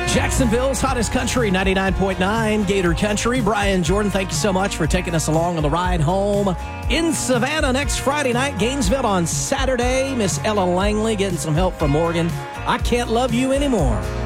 Jacksonville's hottest country, 99.9 Gator Country. Brian Jordan, thank you so much for taking us along on the ride home. In Savannah next Friday night, Gainesville on Saturday. Miss Ella Langley getting some help from Morgan. I Can't Love You Anymore.